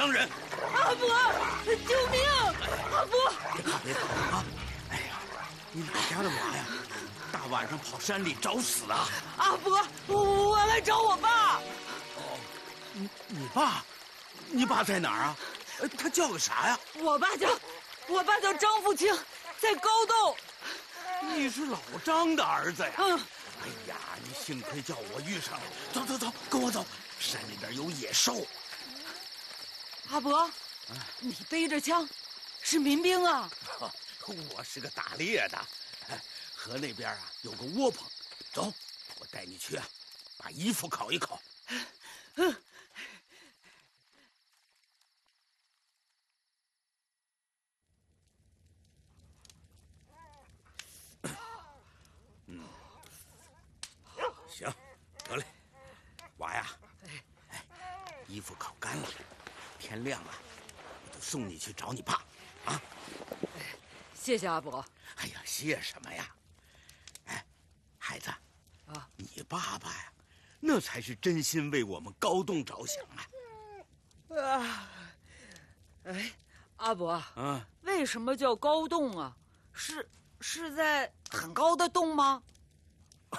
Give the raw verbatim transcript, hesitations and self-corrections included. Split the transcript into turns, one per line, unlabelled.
商人。
阿伯，救命！阿伯，
别怕别怕啊！哎呀，你哪家的娃呀？大晚上跑山里找死啊！
阿伯，我我来找我爸。
哦，你你爸？你爸在哪儿啊？他叫个啥呀？
我爸叫，我爸叫张富清，在高洞。
你是老张的儿子呀？
嗯。
哎呀，你幸亏叫我遇上了。走走走，跟我走，山里边有野兽。
阿伯，啊、你背着枪，是民兵啊？
我是个打猎的，河那边啊有个窝棚，走，我带你去啊，把衣服烤一烤。嗯。嗯，行，得嘞，娃呀，哎，衣服烤干了，天亮了，我就送你去找你爸，啊！
谢谢阿伯。
哎呀，谢什么呀？哎，孩子，啊，你爸爸呀，那才是真心为我们高洞着想啊！
啊，哎，阿伯，
啊，
为什么叫高洞啊？是是在很高的洞吗？